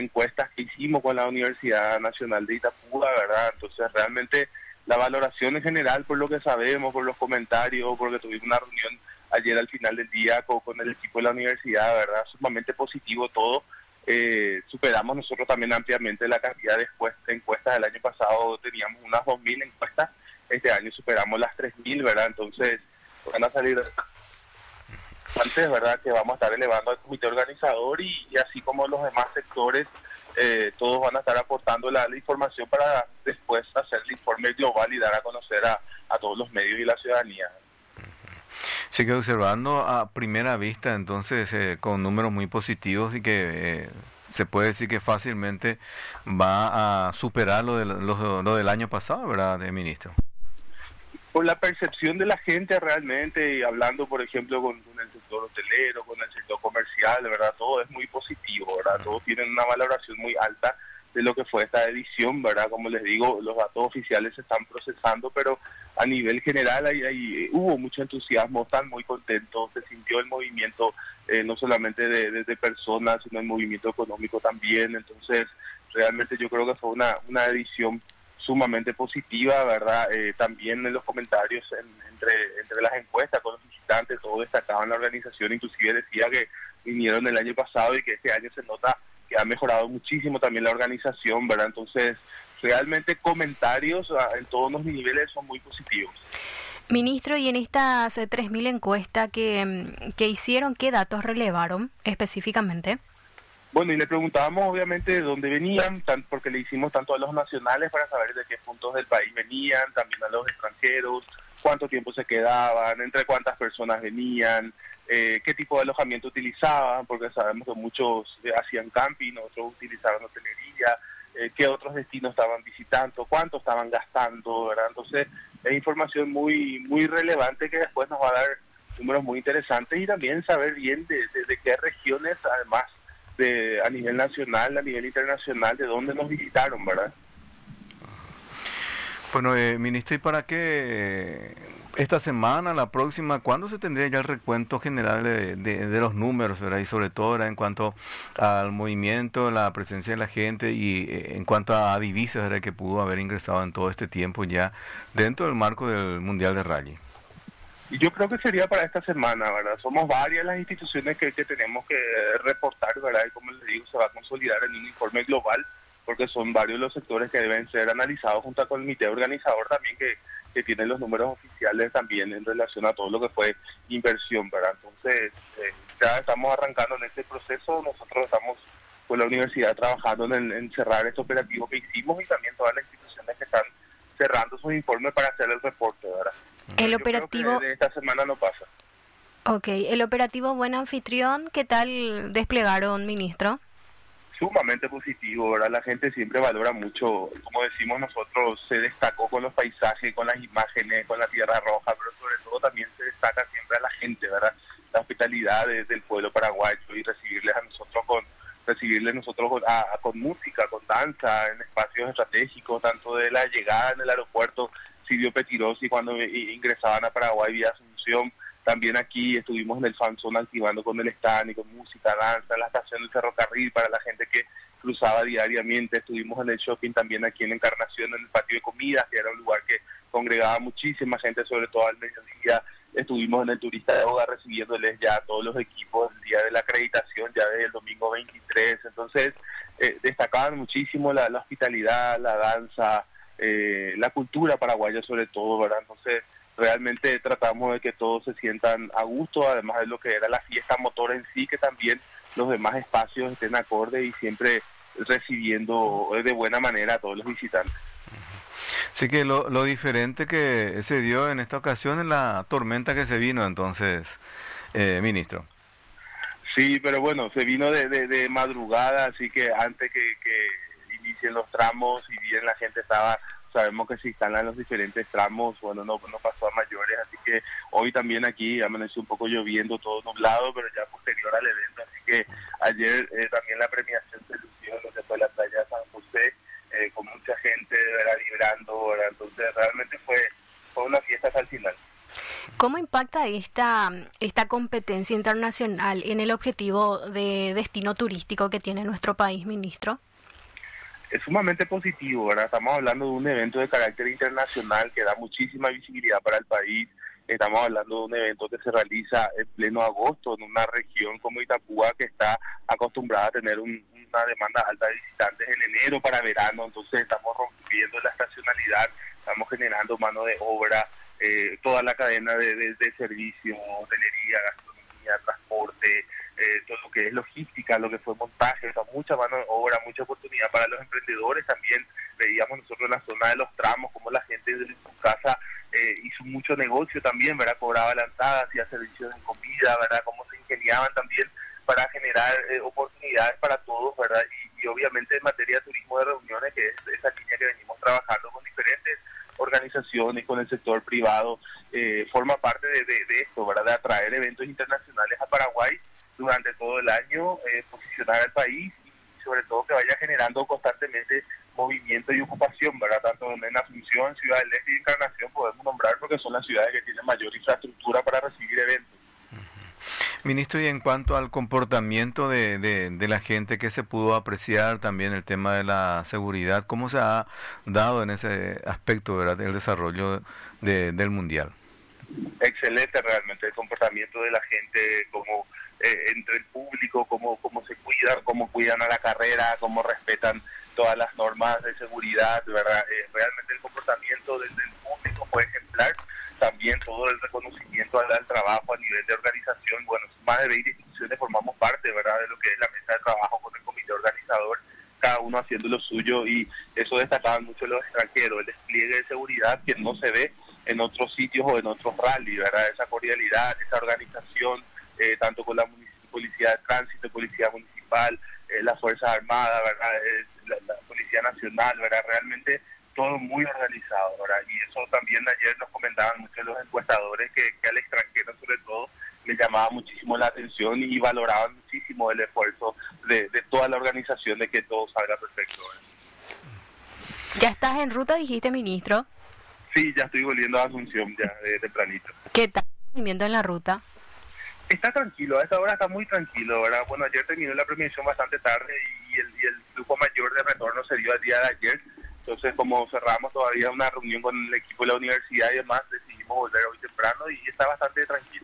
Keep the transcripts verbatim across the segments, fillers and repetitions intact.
encuestas que hicimos con la Universidad Nacional de Itapúa, ¿verdad? Entonces realmente la valoración en general, por lo que sabemos, por los comentarios, porque tuvimos una reunión ayer al final del día con, con el equipo de la universidad, ¿verdad? Sumamente positivo todo. Eh, superamos nosotros también ampliamente la cantidad de encuestas del año pasado, teníamos unas dos mil encuestas, este año superamos las tres mil, ¿verdad? Entonces van a salir antes, ¿verdad? Que vamos a estar elevando al comité organizador y, y así como los demás sectores, eh, todos van a estar aportando la, la información para después hacer el informe global y dar a conocer a, a todos los medios y la ciudadanía. Sí, que observando a primera vista, entonces, eh, con números muy positivos y que eh, se puede decir que fácilmente va a superar lo, de, lo, lo del año pasado, ¿verdad, ministro? Por la percepción de la gente realmente, y hablando, por ejemplo, con, con el sector hotelero, con el sector comercial, ¿verdad? Todo es muy positivo, ¿verdad? Todos tienen una valoración muy alta de lo que fue esta edición, ¿verdad? Como les digo, los datos oficiales se están procesando, pero a nivel general hay, hay, hubo mucho entusiasmo, están muy contentos, se sintió el movimiento eh, no solamente de, de, de personas, sino el movimiento económico también. Entonces realmente yo creo que fue una, una edición sumamente positiva, ¿verdad? Eh, también en los comentarios en, entre, entre las encuestas con los visitantes, todos destacaban la organización, inclusive decía que vinieron el año pasado y que este año se nota que ha mejorado muchísimo también la organización, ¿verdad? Entonces realmente comentarios en todos los niveles son muy positivos. Ministro, y en estas eh, tres mil encuestas que, que hicieron, ¿qué datos relevaron específicamente? Bueno, y le preguntábamos obviamente de dónde venían, tan, porque le hicimos tanto a los nacionales para saber de qué puntos del país venían, también a los extranjeros, cuánto tiempo se quedaban, entre cuántas personas venían, eh, qué tipo de alojamiento utilizaban, porque sabemos que muchos eh, hacían camping, otros utilizaban hotelería, eh, qué otros destinos estaban visitando, cuánto estaban gastando, ¿verdad? Entonces es información muy muy relevante que después nos va a dar números muy interesantes y también saber bien de, de, de qué regiones, además de a nivel nacional, a nivel internacional, de dónde nos visitaron, ¿verdad? Bueno, eh, ministro, ¿y para qué esta semana, la próxima, cuándo se tendría ya el recuento general de, de, de los números, ¿verdad? Y sobre todo, ¿verdad?, en cuanto al movimiento, la presencia de la gente y eh, en cuanto a divisas, ¿verdad?, que pudo haber ingresado en todo este tiempo ya dentro del marco del Mundial de Rally? Y yo creo que sería para esta semana, ¿verdad? Somos varias las instituciones que, que tenemos que reportar, ¿verdad? Y como les digo, se va a consolidar en un informe global, porque son varios los sectores que deben ser analizados junto con el comité organizador también, que, que tiene los números oficiales también en relación a todo lo que fue inversión, ¿verdad? Entonces, eh, ya estamos arrancando en este proceso, nosotros estamos con la universidad trabajando en, en cerrar este operativo que hicimos y también todas las instituciones que están cerrando sus informes para hacer el reporte, ¿verdad? El Yo operativo... creo que de esta semana no pasa. Ok, el operativo Buen Anfitrión, ¿qué tal desplegaron, ministro? Sumamente positivo, ¿verdad? La gente siempre valora mucho, como decimos nosotros, se destacó con los paisajes, con las imágenes, con la tierra roja, pero sobre todo también se destaca siempre a la gente, ¿verdad? La hospitalidad de, del pueblo paraguayo y recibirles a nosotros con recibirles nosotros con, a, a, con música, con danza, en espacios estratégicos, tanto de la llegada en el aeropuerto Silvio Petirosi cuando ingresaban a Paraguay vía Asunción. También aquí estuvimos en el Fanzón activando con el stand y con música, danza, en la estación del ferrocarril para la gente que cruzaba diariamente. Estuvimos en el shopping también aquí en Encarnación, en el patio de comidas, que era un lugar que congregaba muchísima gente, sobre todo al mediodía. Estuvimos en el Turista de Hogar recibiéndoles ya a todos los equipos el día de la acreditación, ya desde el domingo veintitrés. Entonces, eh, destacaban muchísimo la, la hospitalidad, la danza, eh, la cultura paraguaya sobre todo, ¿verdad? Entonces, realmente tratamos de que todos se sientan a gusto, además de lo que era la fiesta motora en sí, que también los demás espacios estén acorde y siempre recibiendo de buena manera a todos los visitantes. Así que lo, lo diferente que se dio en esta ocasión es la tormenta que se vino entonces, eh, ministro. Sí, pero bueno, se vino de, de, de madrugada, así que antes que, que inicien los tramos, y bien la gente estaba... Sabemos que se instalan los diferentes tramos, bueno, no, no pasó a mayores, así que hoy también aquí amaneció un poco lloviendo, todo nublado, pero ya posterior al evento, así que ayer eh, también la premiación se lució en lo que fue la playa de San José, eh, con mucha gente, ¿verdad?, vibrando, ¿verdad? Entonces realmente fue, fue una fiesta hasta el final. ¿Cómo impacta esta, esta competencia internacional en el objetivo de destino turístico que tiene nuestro país, ministro? Es sumamente positivo, ¿verdad? Estamos hablando de un evento de carácter internacional que da muchísima visibilidad para el país. Estamos hablando de un evento que se realiza en pleno agosto en una región como Itapúa, que está acostumbrada a tener un, una demanda alta de visitantes en enero para verano. Entonces estamos rompiendo la estacionalidad, estamos generando mano de obra, eh, toda la cadena de, de, de servicio, hotelería, gastronomía, transporte, eh, todo lo que es logística, lo que fue montaje, o sea, mucha mano de obra, mucha oportunidad para los emprendedores. También veíamos nosotros en la zona de los tramos como la gente desde su casa eh, hizo mucho negocio también, ¿verdad? Cobraba la entrada, hacía servicios de comida, ¿verdad? Cómo se ingeniaban también para generar eh, oportunidades para todos, ¿verdad? Y, y obviamente en materia de turismo de reuniones, que es esa línea que venimos trabajando con diferentes organizaciones, con el sector privado, eh, forma parte de, de, de esto, ¿verdad? De atraer eventos internacionales a Paraguay durante todo el año, eh, posicionar al país y sobre todo que vaya generando constantemente movimiento y ocupación, ¿verdad? Tanto en Asunción, Ciudad del Este y Encarnación podemos nombrar porque son las ciudades que tienen mayor infraestructura para recibir eventos. Ministro, y en cuanto al comportamiento de, de, de la gente, que se pudo apreciar también el tema de la seguridad, ¿cómo se ha dado en ese aspecto, ¿verdad?, del desarrollo de, del Mundial? Excelente realmente el comportamiento de la gente, como eh, entre el público, cómo, cómo se cuidan, cómo cuidan a la carrera, cómo respetan todas las normas de seguridad, ¿verdad? Eh, realmente el comportamiento del, del público fue ejemplar. También todo el reconocimiento al, al trabajo a nivel de organización. Bueno, más de veinte instituciones formamos parte, ¿verdad?, de lo que es la mesa de trabajo con el comité organizador, cada uno haciendo lo suyo, y eso destacaban mucho los extranjeros, el despliegue de seguridad que no se ve en otros sitios o en otros rallies, ¿verdad? Esa cordialidad, esa organización, eh, tanto con la policía de tránsito, policía municipal, eh, las Fuerzas Armadas, ¿verdad?, eh, la, la Policía Nacional, ¿verdad? Realmente todo muy organizado, ¿verdad? Y eso también ayer nos comentaban muchos los encuestadores que, que al extranjero sobre todo le llamaba muchísimo la atención y valoraban muchísimo el esfuerzo de, de toda la organización de que todo salga perfecto, ¿verdad? ¿Ya estás en ruta, dijiste, ministro? Sí, ya estoy volviendo a Asunción ya de tempranito. ¿Qué tal el movimiento en la ruta? Está tranquilo, a esta hora está muy tranquilo, ¿verdad? Bueno, ayer terminó la premiación bastante tarde y el, y el flujo mayor de retorno se dio el día de ayer. Entonces, como cerramos todavía una reunión con el equipo de la universidad y demás, decidimos volver hoy temprano y está bastante tranquilo.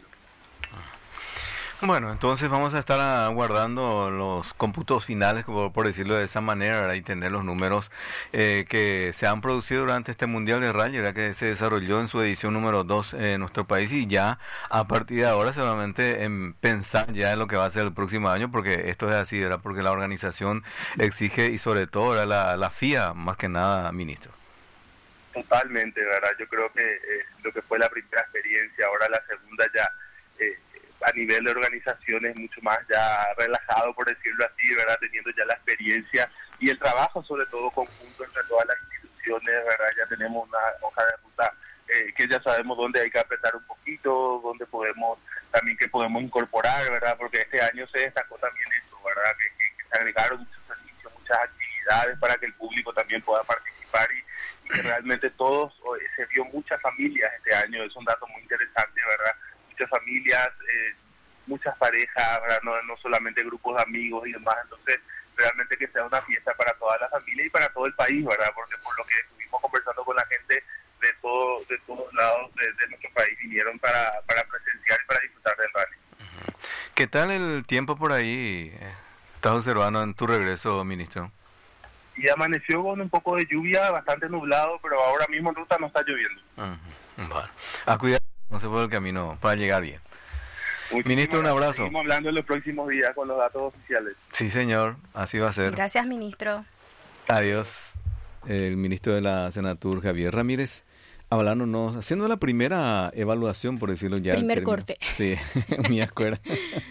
Bueno, entonces vamos a estar aguardando los cómputos finales, por, por decirlo de esa manera, ¿verdad?, y tener los números eh, que se han producido durante este Mundial de Rally, ¿verdad?, que se desarrolló en su edición número dos en nuestro país, y ya a partir de ahora solamente en pensar ya en lo que va a ser el próximo año, porque esto es así, ¿verdad?, porque la organización exige, y sobre todo, ¿verdad?, la, la F I A, más que nada, ministro. Totalmente, ¿verdad? Yo creo que eh, lo que fue la primera experiencia, ahora la segunda ya... Eh, a nivel de organización es mucho más ya relajado, por decirlo así, ¿verdad?, teniendo ya la experiencia y el trabajo sobre todo conjunto entre todas las instituciones, ¿verdad? Ya tenemos una hoja de ruta eh, que ya sabemos dónde hay que apretar un poquito, dónde podemos, también que podemos incorporar, ¿verdad?, porque este año se destacó también eso, ¿verdad?, que, que, que se agregaron muchos servicios, muchas actividades para que el público también pueda participar y, y que realmente todos, se vio muchas familias este año, es un dato muy interesante, ¿verdad?, muchas familias, eh, muchas parejas, ¿verdad?, no, no solamente grupos de amigos y demás. Entonces realmente que sea una fiesta para toda la familia y para todo el país, ¿verdad?, porque por lo que estuvimos conversando con la gente de todo de todos lados de, de nuestro país vinieron para, para presenciar y para disfrutar del rally. ¿Qué tal el tiempo por ahí? ¿Estás observando en tu regreso, ministro? Y amaneció con un poco de lluvia, bastante nublado, pero ahora mismo en ruta no está lloviendo. Uh-huh. Bueno, a cuidar. No se fue el camino para llegar bien. Muchísimas Ministro, un abrazo. Seguimos hablando en los próximos días con los datos oficiales. Sí, señor, así va a ser. Gracias, ministro. Adiós. El ministro de la Senatur, Javier Ramírez, hablándonos, haciendo la primera evaluación, por decirlo ya. Primer corte. Sí, mi acuerdo,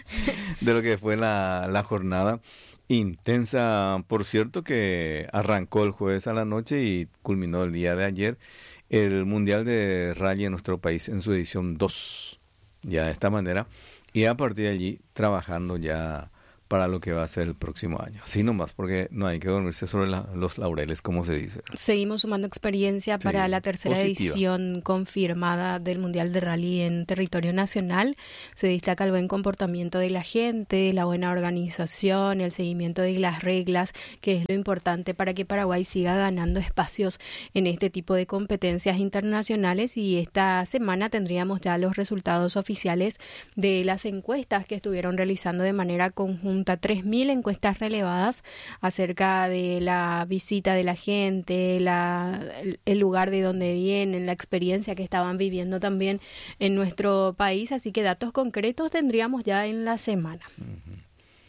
de lo que fue la, la jornada intensa, por cierto, que arrancó el jueves a la noche y culminó el día de ayer. El Mundial de Rally en nuestro país en su edición dos, ya de esta manera, y a partir de allí trabajando ya para lo que va a ser el próximo año. Así nomás, porque no hay que dormirse sobre la, los laureles, como se dice. Seguimos sumando experiencia para Sí, la tercera positiva. edición confirmada del Mundial de Rally en territorio nacional. Se destaca el buen comportamiento de la gente, la buena organización, el seguimiento de las reglas, que es lo importante para que Paraguay siga ganando espacios en este tipo de competencias internacionales. Y esta semana tendríamos ya los resultados oficiales de las encuestas que estuvieron realizando de manera conjunta. tres mil encuestas relevadas acerca de la visita de la gente, la, el lugar de donde vienen, la experiencia que estaban viviendo también en nuestro país. Así que datos concretos tendríamos ya en la semana. Uh-huh.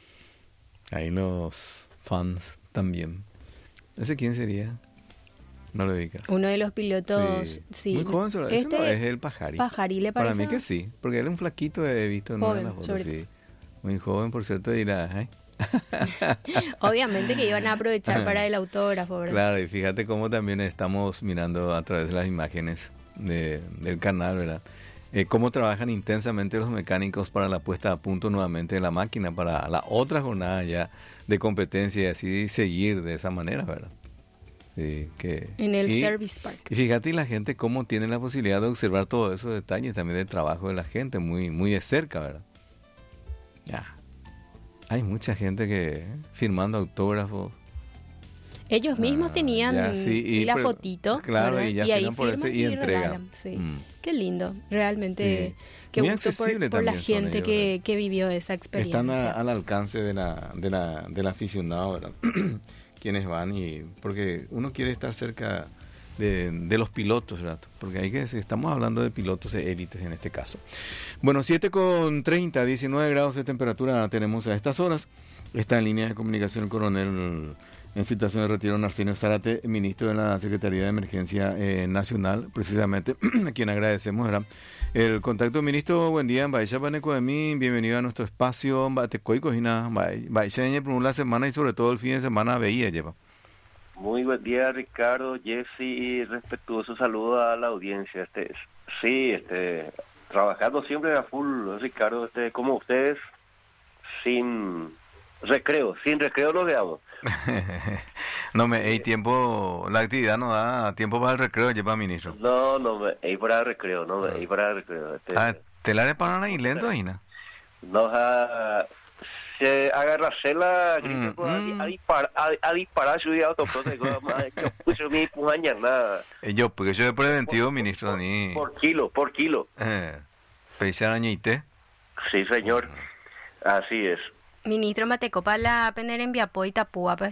Ahí los fans también. ¿Ese quién sería? No lo ubicas. Uno de los pilotos, sí. sí. Muy joven, solo. Este Ese no es el Pajari. Pajari, ¿le parece? Para mí que sí, porque él es un flaquito, he visto en una de las fotos, sí. Muy joven, por cierto, dirá, ¿eh? Obviamente que iban a aprovechar para el autógrafo, ¿verdad? Claro, y fíjate cómo también estamos mirando a través de las imágenes de, del canal, ¿verdad? Eh, cómo trabajan intensamente los mecánicos para la puesta a punto nuevamente de la máquina, para la otra jornada ya de competencia y así seguir de esa manera, ¿verdad? Sí, que, en el y, Service Park. Y fíjate la gente cómo tiene la posibilidad de observar todos esos detalles también del trabajo de la gente, muy, muy de cerca, ¿verdad? Ya. Hay mucha gente que firmando autógrafos. Ellos mismos ah, tenían ya, sí, y, la pero, fotito, claro, ¿verdad? y ya y ahí firman por firman ese y, y entregan. regalan. Sí. Mm. Qué lindo, realmente. Sí. Qué Muy gusto por, accesible por la también son gente ellos, que, ¿verdad? que vivió esa experiencia. Están a- al alcance de la, de la, del aficionado, ¿verdad? Quienes van y porque uno quiere estar cerca de, de los pilotos, ¿verdad? Porque hay que decir, estamos hablando de pilotos de élites en este caso. Bueno, siete con treinta, diecinueve grados de temperatura tenemos a estas horas. Está en línea de comunicación el coronel en situación de retiro Narciso Zárate, ministro de la Secretaría de Emergencia eh, Nacional, precisamente, a quien agradecemos, ¿verdad? El contacto, ministro. Buen día, Baisha Paneco de mí, bienvenido a nuestro espacio, Batecoy Cojina, Baisha por una semana y sobre todo el fin de semana veía lleva. Muy buen día, Ricardo, Jessy, y respetuoso saludo a la audiencia. Este, sí, este, trabajando siempre a full, Ricardo, este, como ustedes, sin recreo, sin recreo lo veamos. No me hay tiempo, la actividad no da tiempo para el recreo, lleva ministro. No, no me hay para recreo, no me hay para recreo. Este, ah, ¿te la reparan y lento, Ina? Nos ha se agarrarse la gripe Mm, a, mm. a disparar a, a disparar su auto yo puse mi mañana Eh, yo, porque yo he preventivo, ministro, por, ni... por kilo, por kilo. Eh, pensar añite. Sí, señor. Así es. Ministro Matecopa la pener en Viapó y Tapúa, pues.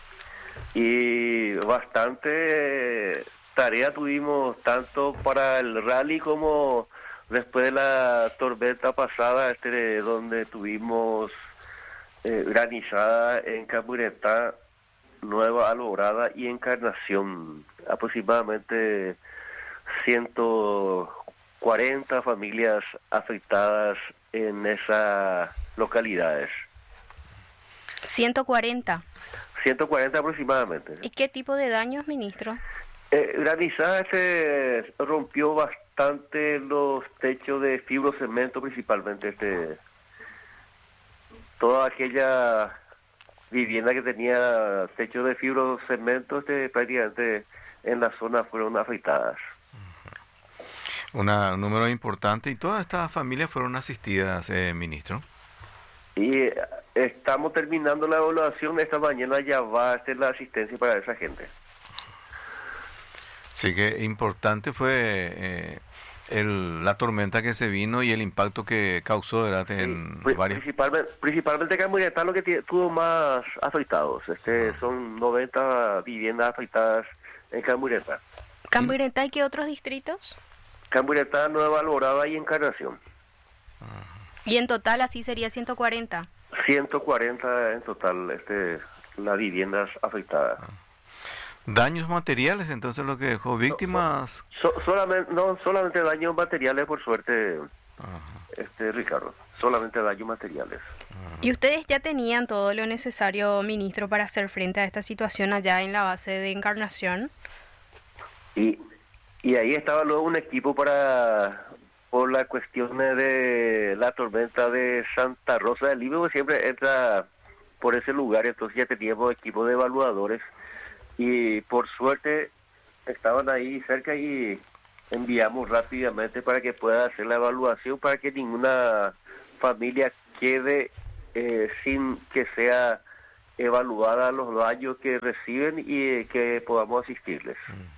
Y bastante tarea tuvimos tanto para el rally como después de la tormenta pasada, este donde tuvimos eh, granizada en Camburetá, Nueva Alborada y Encarnación. Aproximadamente ciento cuarenta familias afectadas en esas localidades. ciento cuarenta. ciento cuarenta aproximadamente. ¿Y qué tipo de daños, ministro? Eh, granizada se rompió bastante los techos de fibrocemento, principalmente este toda aquella vivienda que tenía techo de fibrocemento, este prácticamente en la zona fueron afectadas. Una, un número importante y todas estas familias fueron asistidas, eh, ministro. Y eh, estamos terminando la evaluación, esta mañana ya va a ser la asistencia para esa gente. Sí, que importante fue eh, el, la tormenta que se vino y el impacto que causó, ¿verdad? En sí, varios... principalmente, principalmente Camburetá lo que tiene, tuvo más afectados. Este ah. Son noventa viviendas afectadas en Camburetá. ¿Camburetá y qué otros distritos? Camburetá, Nueva Alborada y Encarnación. Uh-huh. Y en total así sería ciento cuarenta. ciento cuarenta en total, este, las viviendas afectadas. Uh-huh. Daños materiales, entonces lo que dejó víctimas. No, so, solamente, no solamente daños materiales, por suerte, uh-huh. este Ricardo, solamente daños materiales. Uh-huh. ¿Y ustedes ya tenían todo lo necesario, ministro, para hacer frente a esta situación allá en la base de Encarnación? Y, y ahí estaba luego un equipo para por las cuestiones de la tormenta de Santa Rosa del Libro, siempre entra por ese lugar, entonces ya teníamos equipo de evaluadores y por suerte estaban ahí cerca y enviamos rápidamente para que pueda hacer la evaluación, para que ninguna familia quede eh, sin que sea evaluada los daños que reciben y eh, que podamos asistirles.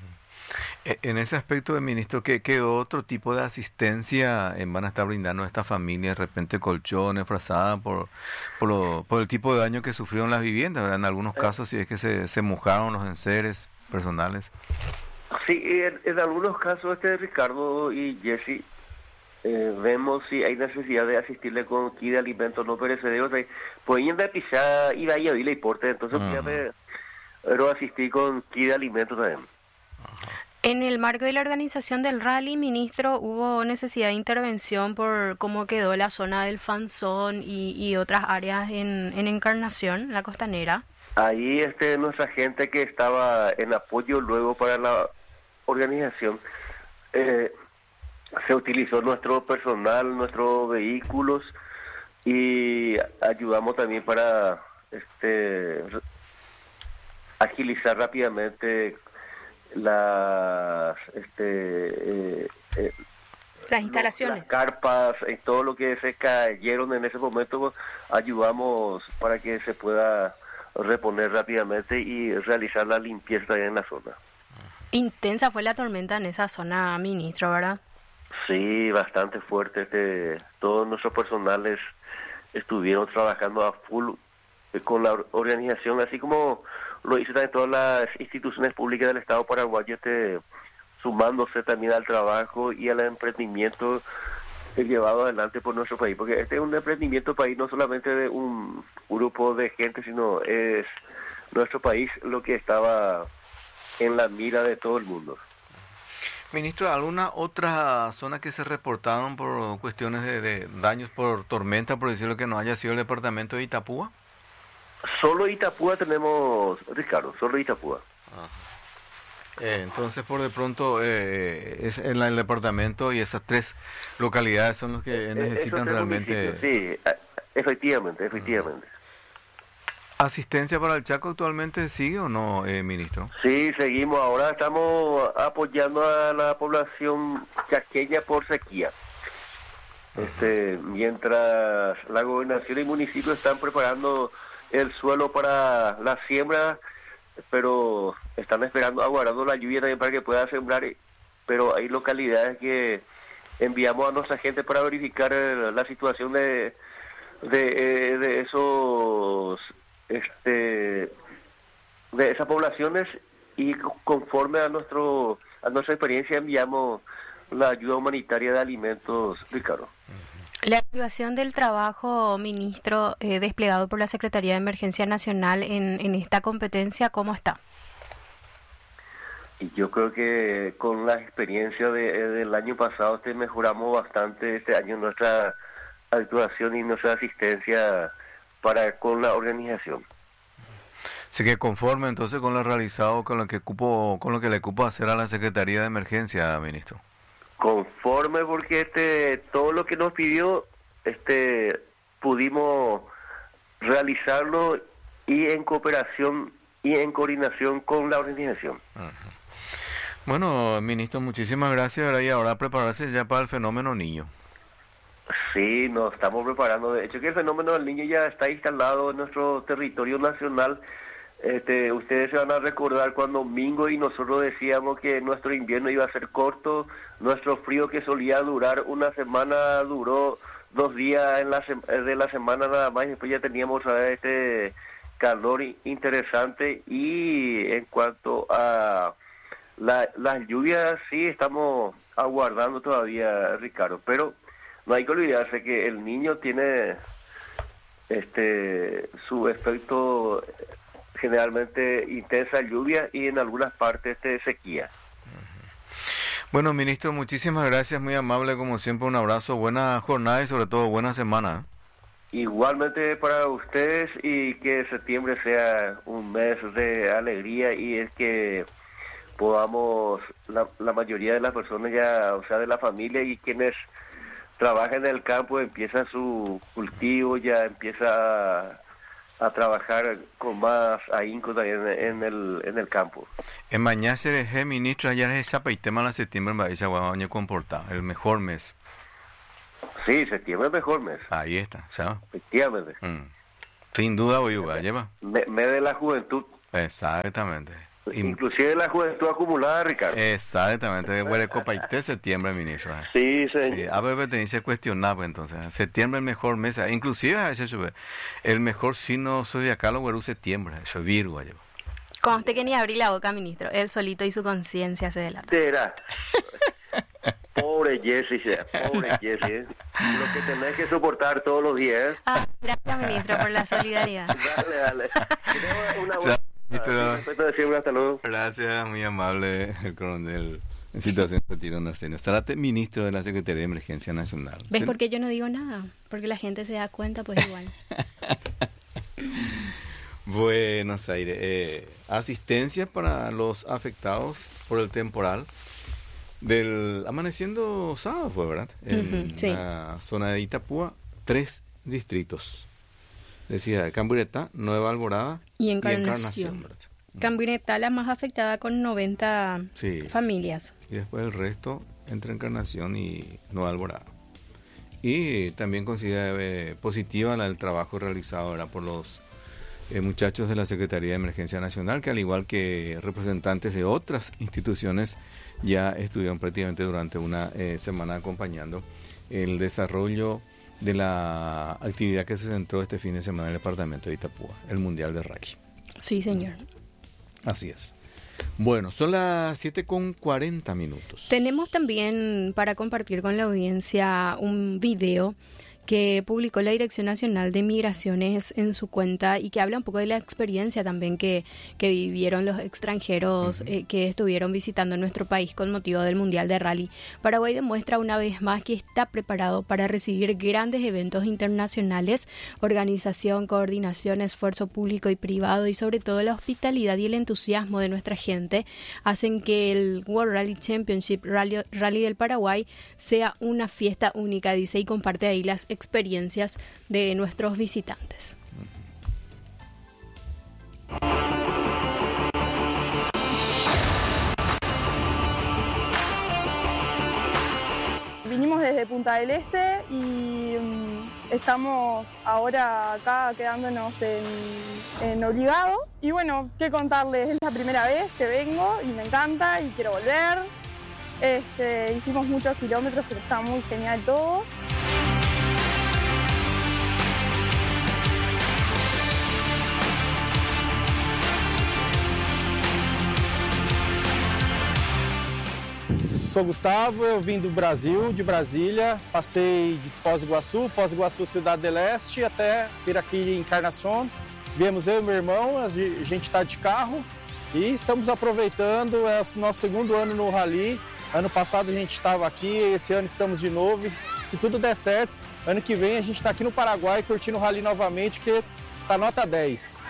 En ese aspecto, ministro, ¿qué, qué otro tipo de asistencia eh, van a estar brindando a esta familia? De repente colchones, frazadas, por, por, lo, por el tipo de daño que sufrieron las viviendas, ¿verdad? En algunos casos, si es que se, se mojaron los enseres personales. Sí, en, en algunos casos, este Ricardo y Jesse, eh, vemos si hay necesidad de asistirle con kit de alimentos no perecederos. Pueden de pisar y de ahí a y porte, entonces uh-huh. me, pero asistí con kit de alimentos también. Uh-huh. En el marco de la organización del rally, ministro, ¿hubo necesidad de intervención por cómo quedó la zona del Fanzón y, y otras áreas en, en Encarnación, la costanera? Ahí este nuestra gente que estaba en apoyo luego para la organización, eh, se utilizó nuestro personal, nuestros vehículos y ayudamos también para este agilizar rápidamente las este eh, eh, las instalaciones, las carpas y todo lo que se cayeron en ese momento, ayudamos para que se pueda reponer rápidamente y realizar la limpieza en la zona. Intensa fue la tormenta en esa zona, ministro, ¿verdad? Sí, bastante fuerte. Este, todos nuestros personales estuvieron trabajando a full con la organización, así como lo hizo también todas las instituciones públicas del Estado paraguayo, este, sumándose también al trabajo y al emprendimiento llevado adelante por nuestro país, porque este es un emprendimiento país no solamente de un grupo de gente, sino es nuestro país lo que estaba en la mira de todo el mundo. Ministro, ¿alguna otra zona que se reportaron por cuestiones de, de daños por tormenta, por decirlo que no haya sido el departamento de Itapúa? Solo Itapúa tenemos, Ricardo, solo Itapúa. Ajá. Eh, entonces, por de pronto, eh, es en la, el departamento y esas tres localidades son los que necesitan realmente... Sí, efectivamente, efectivamente. ¿Asistencia para el Chaco actualmente sigue o no, eh, ministro? Sí, seguimos. Ahora estamos apoyando a la población chaqueña por sequía. Uh-huh. Este, mientras la gobernación y municipio están preparando el suelo para la siembra, pero están esperando, aguardando la lluvia también para que pueda sembrar, pero hay localidades que enviamos a nuestra gente para verificar la situación de de, de esos este de esas poblaciones y conforme a nuestro a nuestra experiencia enviamos la ayuda humanitaria de alimentos, Ricardo. La evaluación del trabajo, ministro, eh, desplegado por la Secretaría de Emergencia Nacional en, en esta competencia, ¿cómo está? Y yo creo que con la experiencia de, del año pasado este mejoramos bastante este año nuestra actuación y nuestra asistencia para con la organización. Así que conforme entonces con lo realizado, con lo que cupo, con lo que le cupo hacer a la Secretaría de Emergencia, ministro. Conforme, porque este todo lo que nos pidió este pudimos realizarlo y en cooperación y en coordinación con la organización. Uh-huh. Bueno, ministro, muchísimas gracias. ¿Verdad? Y ahora prepararse ya para el fenómeno niño. Sí, nos estamos preparando. De hecho, que el fenómeno del niño ya está instalado en nuestro territorio nacional. Este, ustedes se van a recordar cuando Mingo y nosotros decíamos que nuestro invierno iba a ser corto, nuestro frío que solía durar una semana duró dos días en la de la semana nada más, y después ya teníamos este calor interesante. Y en cuanto a la, las lluvias, sí estamos aguardando todavía, Ricardo, pero no hay que olvidarse que el niño tiene este su efecto, generalmente intensa lluvia y en algunas partes de sequía. Bueno, ministro, muchísimas gracias, muy amable como siempre, un abrazo, buena jornada y sobre todo buena semana. Igualmente para ustedes, y que septiembre sea un mes de alegría y es que podamos, la, la mayoría de las personas ya, o sea, de la familia y quienes trabajan en el campo, empieza su cultivo, ya empieza a, a trabajar con más ahínco también en el, en el campo. En mañana se dejé, ministro, ayer es zapaitema la septiembre en Bahía Guadaña comportado, el mejor mes. Sí, septiembre es el mejor mes. Ahí está, ¿sabes? Efectivamente. Mm. Sin duda, Oyuga, lleva. Mes me de la juventud. Exactamente. Inclusive la juventud acumulada, Ricardo. Exactamente, huele copaité septiembre, ministro. Sí, señor. Sí, a veces te dice cuestionar, pues entonces, septiembre el mejor mes, inclusive ese el mejor signo zodiacal o septiembre, eso es Virgo. Lleva. Conste que ni abrí la boca, ministro, él solito y su conciencia se delata. Será. Pobre Jessy, pobre Jessy, ¿eh? Lo que tenés que soportar todos los días. Ah, gracias, ministro, por la solidaridad. Dale, dale. Una buena... Ministro, hasta luego. Gracias, muy amable el coronel en situación de retiro Narciso Zárate, ministro de la Secretaría de Emergencia Nacional. ¿Ves ¿Sí? por qué yo no digo nada? Porque la gente se da cuenta, pues igual. Buenos Aires. Eh, asistencia para los afectados por el temporal del amaneciendo sábado, fue, ¿verdad? En uh-huh, sí. la zona de Itapúa, tres distritos. Decía Camburetá, Nueva Alborada y Encarnación. Y Encarnación Camburetá la más afectada con noventa sí. familias. Y después el resto entre Encarnación y Nueva Alborada. Y también considera eh, positiva la, el trabajo realizado ahora por los eh, muchachos de la Secretaría de Emergencia Nacional, que al igual que representantes de otras instituciones ya estuvieron prácticamente durante una eh, semana acompañando el desarrollo de la actividad que se centró este fin de semana en el departamento de Itapúa, el Mundial de Rugby. Sí, señor. Así es. Bueno, son las siete con cuarenta minutos. Tenemos también para compartir con la audiencia un video que publicó la Dirección Nacional de Migraciones en su cuenta y que habla un poco de la experiencia también que, que vivieron los extranjeros uh-huh. eh, que estuvieron visitando nuestro país con motivo del Mundial de Rally. Paraguay demuestra una vez más que está preparado para recibir grandes eventos internacionales, organización, coordinación, esfuerzo público y privado y sobre todo la hospitalidad y el entusiasmo de nuestra gente hacen que el World Rally Championship Rally, Rally del Paraguay sea una fiesta única, dice, y comparte ahí las experiencias de nuestros visitantes. Vinimos desde Punta del Este y um, estamos ahora acá quedándonos en, en Obligado. Y bueno, qué contarles, es la primera vez que vengo y me encanta y quiero volver. Este, hicimos muchos kilómetros, pero está muy genial todo. Sou Gustavo, eu vim do Brasil, de Brasília, passei de Foz do Iguaçu, Foz do Iguaçu, Cidade do Leste, até vir aqui em Encarnação. Viemos eu e meu irmão, a gente está de carro e estamos aproveitando, é o nosso segundo ano no Rally. Ano passado a gente estava aqui, esse ano estamos de novo. Se tudo der certo, ano que vem a gente está aqui no Paraguai curtindo o Rally novamente, que está nota dez.